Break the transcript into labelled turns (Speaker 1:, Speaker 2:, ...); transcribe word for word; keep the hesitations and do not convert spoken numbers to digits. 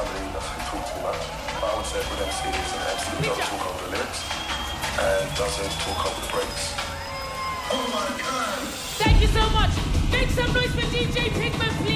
Speaker 1: really doesn't talk too much. But I would say Good M C is an M C who does talk over the lyrics and doesn't talk over the breaks. Oh my God!
Speaker 2: Thank you so much. Make some noise for D J Pigman.